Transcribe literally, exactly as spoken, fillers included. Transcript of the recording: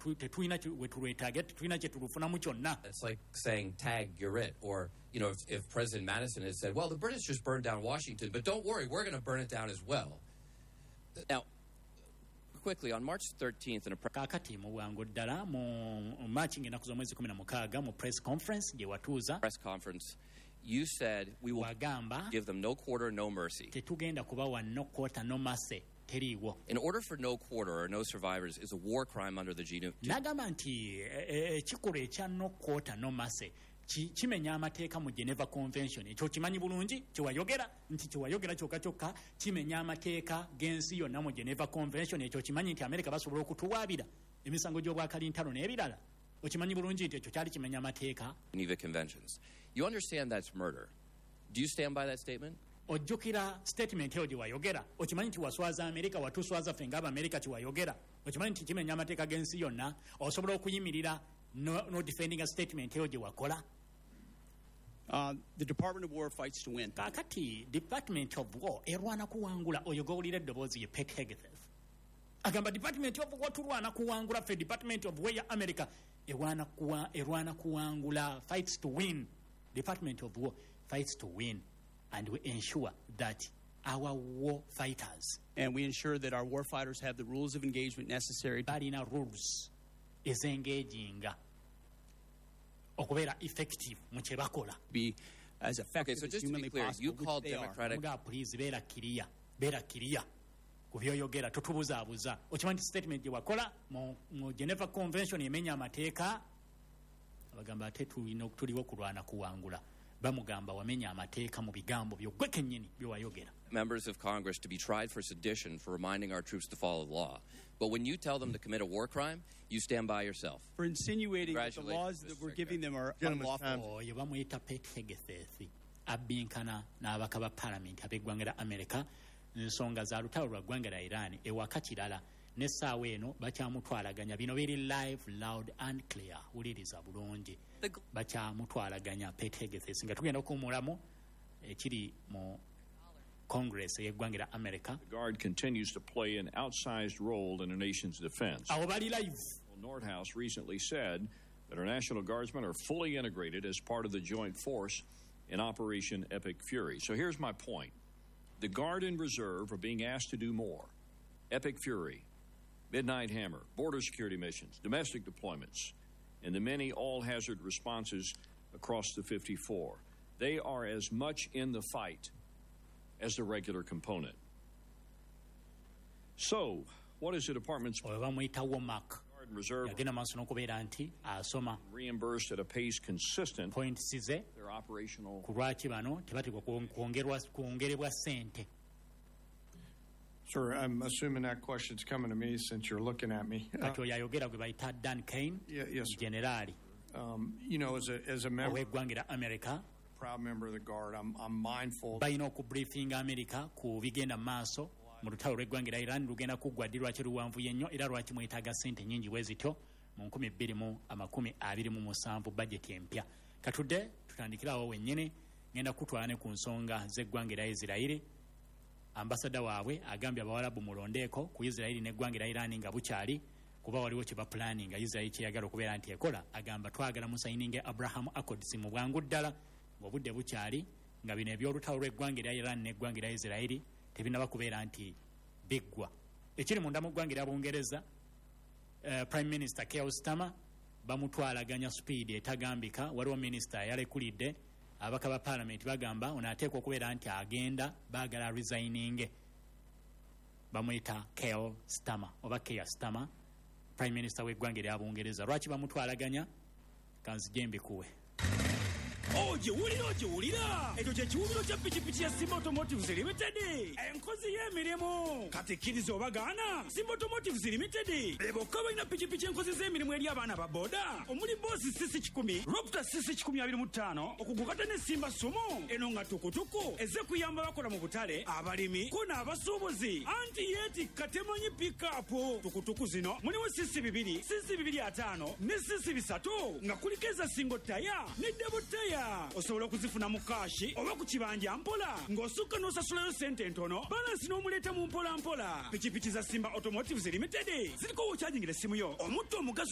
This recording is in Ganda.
tetulina wetulwetaaga tetulina kyetulufunamu kyonna. It's like saying tag you're it, or you know, if, if President Madison had said, well, the British just burned down Washington, but don't worry, we're going to burn it down as well. Now, quickly, on March thirteenth in a kakati mu bwangu ddala mu March ng'ennaku z'omwezi kumi na mukaaga mu press conference gye watuuza press conference, you said we will wagamba give them no quarter, no mercy. tetugenda kubawa no quarter no mercy teriiwo. In order for no quarter or no survivors is a war crime under the Geneva. Nagamba nti ekikolwa ekya no quarter no mercy kimenya amateeka mu Geneva Convention. Ekyo kimanyi bulungi, kiwayogera nti kiwayogera kyokka kyokka kimenya amateeka g'ensi yonna mu Geneva Convention. Ekyo kimanyi nti America basobola okutuwaabira emisango gy'obwakalintalo n'ebirala. Okimanyi bulungi nti ekyo kyali kimenya amateeka. Geneva Conventions. You understand that's murder. Do you stand by that statement? Ojjukira statement eyo gye wayogera. Okimanyi nti waswaza America, watuswaza ffe ng'Amerika kiwayogera. Okimanyi nti kimenya amateeka g'ensi yonna. Osobola okuyimirira no, no defending a statement eyo gye wakola. Uh, the Department of War fights to win. Kakati Department of War erwana kuwangula. Oyo gowulira eddoboozi ye Pete Hegseth agamba Department of War tulwana kuwangula ffe Department of War ya America erwana kuwa erwana kuwangula, fights to win. Department of War fights to win, and we ensure that our war fighters and we ensure that our war fighters have the rules of engagement necessary to balina rules is engaging okubeera effective mu kye bakola. Be as effective okay, so as just humanly to be clear, possible. You called Democratic. Muga please beera kiriya, beera kiriya ku byoyogera, totubuzaabuza. Okimanyi statement gye wakola mu, mu Geneva Convention emenya amateeka. Abagamba ate tulina tuliwo kulwana kuwangula. Bamugamba wamenya amateeka mu bigambo byo gwe kennyini bye wayogera. Members of Congress to be tried for sedition for reminding our troops to follow the law. But when you tell them to commit a war crime, you stand by yourself. For insinuating that the laws that we're giving them are unlawful. Oyo bamuyita Pete Hegseth abinkana n'abaka ba Parliament ab'eggwanga lya America ensonga za lutalo lwa ggwanga lya Iran ewaka kirala n'essaawa eno bakyamutwalaganya. Bino biri live, loud and clear. Wuliriza bulungi. Bakyamutwalaganya Pete Hegseth nga tugenda okuwumulamu ekiri mu Congress y'eggwanga lya America. The Guard continues to play an outsized role in a nation's defense. Awo bali live. Nordhaus recently said that our National Guardsmen are fully integrated as part of the joint force in Operation Epic Fury. So here's my point. The Guard and Reserve are being asked to do more. Epic Fury, Midnight Hammer, border security missions, domestic deployments, and the many all-hazard responses across the fifty-four. They are as much in the fight as the regular component. So, what is the department's Guard and Reserve reimbursed at a pace consistent with their operational? Sir, I'm assuming that question's coming to me since you're looking at me. Uh, yeah, yes, sir. Um, you know, as a as a member, proud member of the Guard, I'm I'm mindful. Mu lutalo lw'eggwanga lya Iran lugenda kuggwaddi lwaki luwanvuye nnyo era lwaki mwetaaga ssente nnyingi bwe zityo mu nkumi bbiri mu amakumi abiri mu musanvu bajeti empya. Katudde tutandikirawo wennyini ngenda kutwala ne ku nsonga z'eggwanga lya Isirayiri. Ambasada waabwe agambye abawalabu mulondeeko ku Isirayiri n'eggwanga lya Iran nga bukyali kuba waliwo kye bapulaninga Isirayiri kyeyagala okubeera nti ekola. Agamba twagala musayininge Abraham Accords mu bwangu ddala ng'obudde bukyali nga bino eby'olutalo lw'eggwanga lya Iran n'eggwanga lya Isirayiri tebinaba kubeera nti biggwa. Ekiri munda mu ggwanga lya Bungereza, uh, Prime Minister Keir Starmer bamutwalaganya speed etagambika. Waliwo minisita yalekulidde abaka ba Parliament bagamba ono ateekwa okubeera nti agenda baagala resigning. Bamuyita Keir Starmer oba Keir Starmer, Prime Minister w'eggwanga lya Bungereza. Lwaki bamutwalaganya? Kanzije mbikuwe. Oje wulira oje wulira ekyo kye kiwumiro kya pikipiki ya Simba Automotives Limited, enkozi y'emirimu katikiriza obagaana. Simba Automotives Limited bokka balina pikipiki enkozi z'emirimu eri abaana ba boda omuli boosi sisi kikumi, Ropta sisi kikumi abiri mu ttaano okugukata ne Simba Sumo eno nga tukutuku eze kuyamba bakola mu butale abalimi ko n'abasuubuzi anti yeeti katemanyi pikapu. Tukutuku zino muliwo sisi bibiri, sisi bibiri ataano ne sisi bisatu nga kulikeza singo taya ne debo taya. Osobola okuzifuna mu kashi oba ku kibanja mpola ng'osukka n'osasulayo sente ntono balansi n'omuleeta mu mpola mpola. Pikipiki za Simba Automotives Limited ziriko charging essimu yo omutto omugaso